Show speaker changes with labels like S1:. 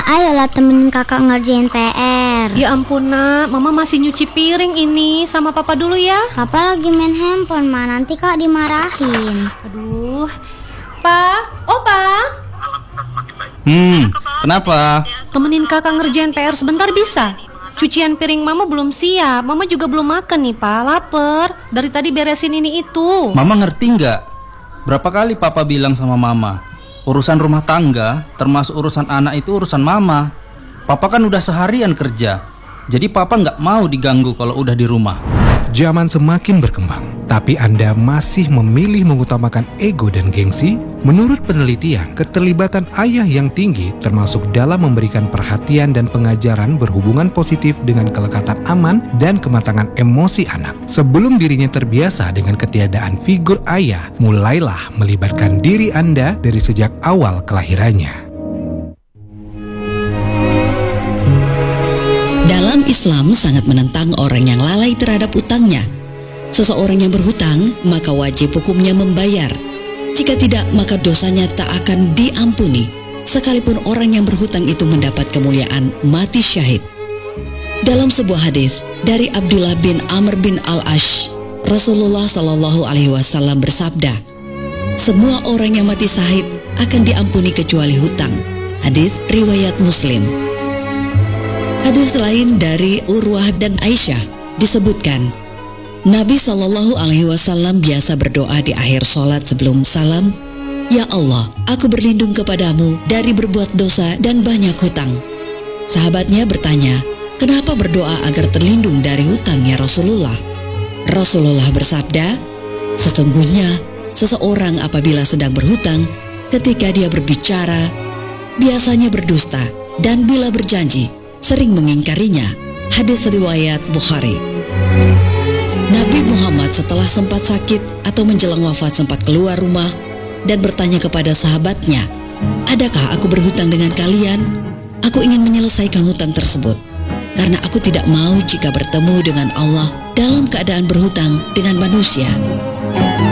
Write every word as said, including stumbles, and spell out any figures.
S1: ayolah temenin kakak ngerjain P R.
S2: Ya ampun nak, mama masih nyuci piring ini. Sama papa dulu ya.
S1: Papa lagi main handphone, Ma. Nanti kak dimarahin.
S2: Aduh. Pa, oh pa.
S3: Hmm, kenapa?
S2: Temenin kakak ngerjain P R sebentar bisa? Cucian piring mama belum siap. Mama juga belum makan nih pa, lapar. Dari tadi beresin ini itu.
S3: Mama ngerti nggak? Berapa kali papa bilang sama mama, urusan rumah tangga, termasuk urusan anak itu urusan mama. Papa kan udah seharian kerja, jadi papa nggak mau diganggu kalau udah di rumah.
S4: Zaman semakin berkembang, tapi Anda masih memilih mengutamakan ego dan gengsi? Menurut penelitian, keterlibatan ayah yang tinggi termasuk dalam memberikan perhatian dan pengajaran berhubungan positif dengan kelekatan aman dan kematangan emosi anak. Sebelum dirinya terbiasa dengan ketiadaan figur ayah, mulailah melibatkan diri Anda dari sejak awal kelahirannya.
S5: Dalam Islam sangat menentang orang yang lalai terhadap utangnya. Seseorang yang berhutang, maka wajib hukumnya membayar. Jika tidak, maka dosanya tak akan diampuni, sekalipun orang yang berhutang itu mendapat kemuliaan mati syahid. Dalam sebuah hadis dari Abdullah bin Amr bin Al-Ash, Rasulullah Shallallahu Alaihi Wasallam bersabda, semua orang yang mati syahid akan diampuni kecuali hutang. Hadis riwayat Muslim. Hadis lain dari Urwah dan Aisyah disebutkan, Nabi Shallallahu Alaihi Wasallam biasa berdoa di akhir sholat sebelum salam, Ya Allah, aku berlindung kepadamu dari berbuat dosa dan banyak hutang. Sahabatnya bertanya, kenapa berdoa agar terlindung dari hutang ya Rasulullah? Rasulullah bersabda, sesungguhnya seseorang apabila sedang berhutang, ketika dia berbicara, biasanya berdusta, dan bila berjanji, sering mengingkarinya. Hadis riwayat Bukhari. Nabi Muhammad setelah sempat sakit atau menjelang wafat sempat keluar rumah dan bertanya kepada sahabatnya, adakah aku berhutang dengan kalian? Aku ingin menyelesaikan hutang tersebut, karena aku tidak mau jika bertemu dengan Allah dalam keadaan berhutang dengan manusia.